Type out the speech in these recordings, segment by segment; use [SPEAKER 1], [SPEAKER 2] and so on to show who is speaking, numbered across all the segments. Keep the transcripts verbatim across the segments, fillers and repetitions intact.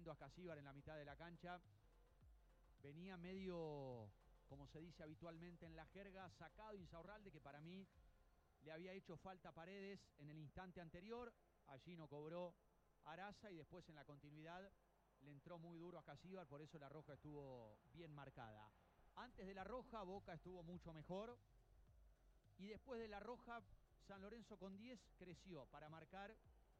[SPEAKER 1] tremendo Ascasíbar en la mitad de la cancha. Venía medio, como se dice habitualmente en la jerga, sacado Insaurralde, que para mí le había hecho falta a Paredes en el instante anterior. Allí no cobró Araza y después en la continuidad le entró muy duro a Ascasíbar, por eso la roja estuvo bien marcada. Antes de la roja, Boca estuvo mucho mejor. Y después de la roja, San Lorenzo con diez creció para marcar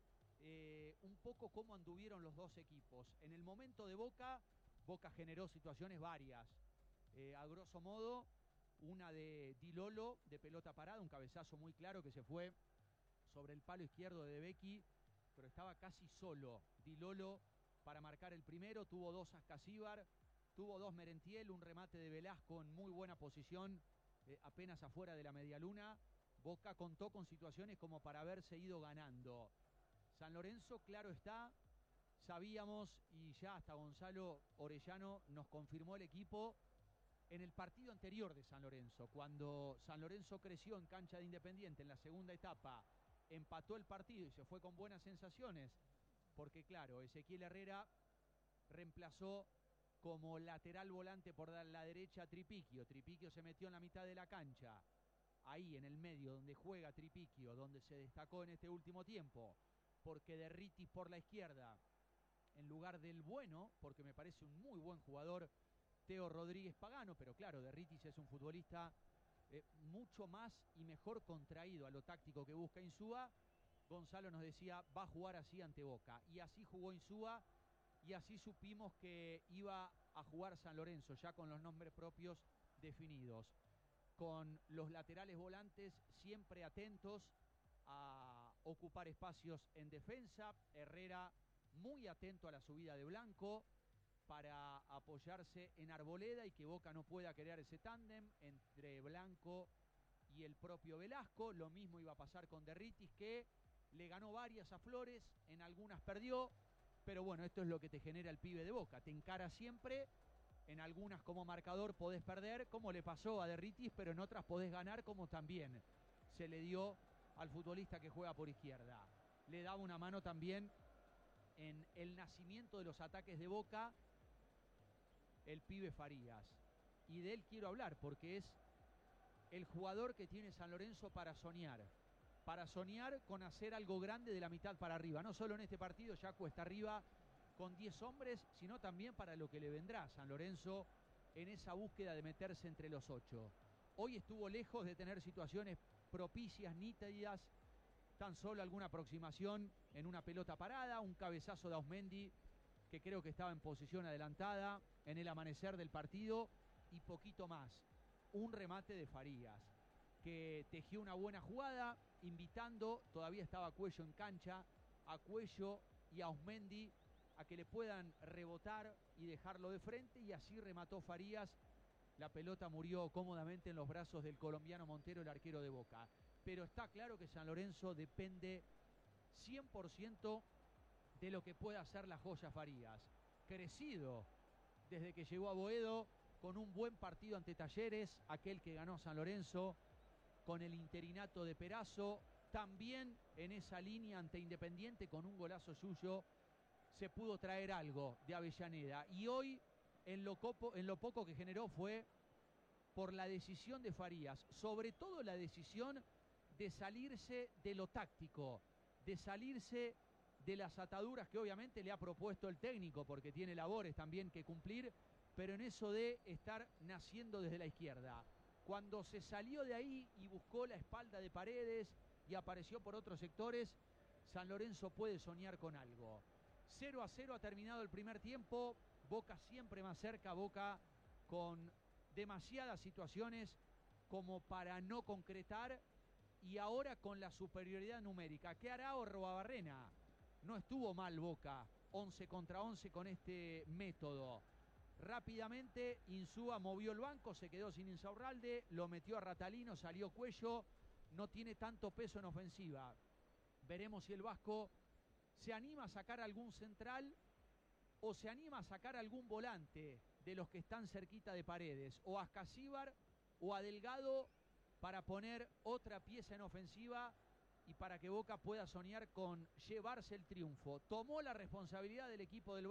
[SPEAKER 1] eh, un poco cómo anduvieron los dos equipos. En el momento de Boca, Boca generó situaciones varias. Eh, a grosso modo, una de Di Lolo de pelota parada, un cabezazo muy claro que se fue sobre el palo izquierdo de De Becchi, pero estaba casi solo Di Lolo para marcar el primero. Tuvo dos Ascasíbar, tuvo dos Merentiel, un remate de Velasco en muy buena posición, eh, apenas afuera de la medialuna. Boca contó con situaciones como para haberse ido ganando. San Lorenzo, claro está, sabíamos, y ya hasta Gonzalo Orellano nos confirmó el equipo en el partido anterior de San Lorenzo, cuando San Lorenzo creció en cancha de Independiente en la segunda etapa, empató el partido y se fue con buenas sensaciones, porque claro, Ezequiel Herrera reemplazó como lateral volante por la derecha a Tripiquio. Tripiquio se metió en la mitad de la cancha, ahí en el medio donde juega Tripiquio, donde se destacó en este último tiempo, porque Derritis por la izquierda, en lugar del bueno, porque me parece un muy buen jugador, Teo Rodríguez Pagano, pero claro, Derritis es un futbolista eh, mucho más y mejor contraído a lo táctico que busca Insúa. Gonzalo nos decía, va a jugar así ante Boca, y así jugó Insúa, y así supimos que iba a jugar San Lorenzo, ya con los nombres propios definidos, con los laterales volantes siempre atentos a ocupar espacios en defensa. Herrera muy atento a la subida de Blanco para apoyarse en Arboleda y que Boca no pueda crear ese tándem entre Blanco y el propio Velasco. Lo mismo iba a pasar con Derritis, que le ganó varias a Flores, en algunas perdió, pero bueno, esto es lo que te genera el pibe de Boca, te encara siempre. En algunas como marcador podés perder, como le pasó a Derritis, pero en otras podés ganar, como también se le dio al futbolista que juega por izquierda. Le daba una mano también en el nacimiento de los ataques de Boca el pibe Farías. Y de él quiero hablar porque es el jugador que tiene San Lorenzo para soñar. Para soñar con hacer algo grande de la mitad para arriba. No solo en este partido, ya cuesta arriba con diez hombres, sino también para lo que le vendrá a San Lorenzo en esa búsqueda de meterse entre los ocho. Hoy estuvo lejos de tener situaciones propicias, nítidas, tan solo alguna aproximación en una pelota parada, un cabezazo de Ausmendi, que creo que estaba en posición adelantada en el amanecer del partido, y poquito más. Un remate de Farías, que tejió una buena jugada, invitando, todavía estaba Cuello en cancha, a Cuello y a Ausmendi a que le puedan rebotar y dejarlo de frente, y así remató Farías. La pelota murió cómodamente en los brazos del colombiano Montero, el arquero de Boca. Pero está claro que San Lorenzo depende cien por ciento de lo que pueda hacer la joya Farías. Crecido desde que llegó a Boedo, con un buen partido ante Talleres, aquel que ganó San Lorenzo, con el interinato de Perazo, también en esa línea ante Independiente, con un golazo suyo, se pudo traer algo de Avellaneda. Y hoy, en lo, copo, en lo poco que generó, fue por la decisión de Farías, sobre todo la decisión de salirse de lo táctico, de salirse de las ataduras que obviamente le ha propuesto el técnico, porque tiene labores también que cumplir, pero en eso de estar naciendo desde la izquierda. Cuando se salió de ahí y buscó la espalda de Paredes y apareció por otros sectores, San Lorenzo puede soñar con algo. cero a cero ha terminado el primer tiempo, Boca siempre más cerca, Boca con demasiadas situaciones como para no concretar, y ahora con la superioridad numérica. ¿Qué hará Arruabarrena? No estuvo mal Boca, once contra once con este método. Rápidamente Insúa movió el banco, se quedó sin Insaurralde, lo metió a Ratalino, salió Cuello, no tiene tanto peso en ofensiva. Veremos si el Vasco se anima a sacar algún central o se anima a sacar algún volante de los que están cerquita de Paredes, o a Ascasíbar o a Delgado, para poner otra pieza en ofensiva y para que Boca pueda soñar con llevarse el triunfo. Tomó la responsabilidad del equipo del